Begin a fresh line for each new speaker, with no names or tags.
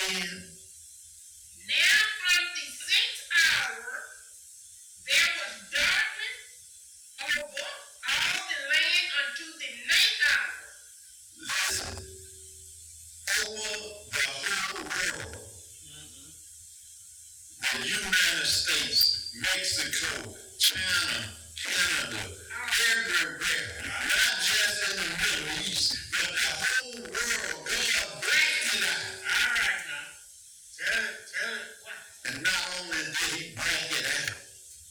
again?
Now from the sixth hour there was darkness over all the land unto the ninth hour.
Listen, over the whole world, the United States, Mexico, China, Canada, everywhere, not just in the Middle East,